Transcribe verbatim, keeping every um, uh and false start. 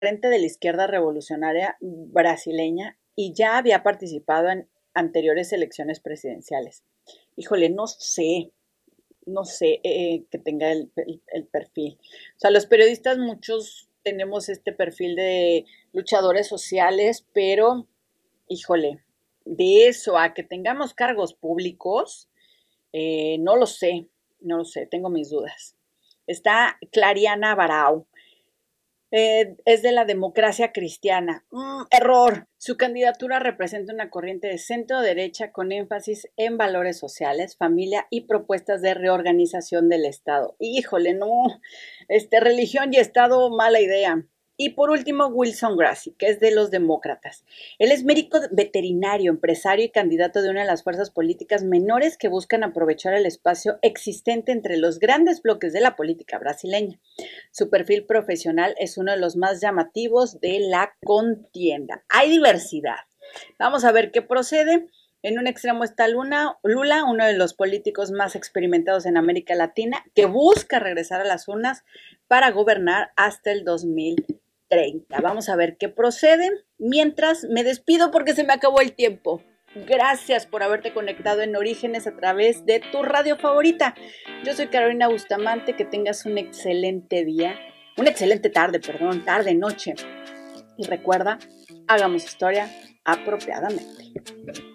frente de la izquierda revolucionaria brasileña y ya había participado en anteriores elecciones presidenciales. Híjole, no sé, no sé eh, que tenga el, el, el perfil. O sea, los periodistas muchos tenemos este perfil de luchadores sociales, pero, híjole, de eso a que tengamos cargos públicos, eh, no lo sé, no lo sé, tengo mis dudas. Está Clariana Barau, eh, es de la democracia cristiana. Mm, error. Su candidatura representa una corriente de centro-derecha con énfasis en valores sociales, familia y propuestas de reorganización del Estado. Híjole, no. Este, religión y Estado, mala idea. Y por último, Wilson Grassi, que es de los demócratas. Él es médico veterinario, empresario y candidato de una de las fuerzas políticas menores que buscan aprovechar el espacio existente entre los grandes bloques de la política brasileña. Su perfil profesional es uno de los más llamativos de la contienda. Hay diversidad. Vamos a ver qué procede. En un extremo está Luna, Lula, uno de los políticos más experimentados en América Latina, que busca regresar a las urnas para gobernar hasta el dos mil treinta. Vamos a ver qué procede. Mientras me despido porque se me acabó el tiempo. Gracias por haberte conectado en Orígenes a través de tu radio favorita. Yo soy Carolina Bustamante, que tengas un excelente día, una excelente tarde, perdón, tarde, noche. Y recuerda, hagamos historia apropiadamente.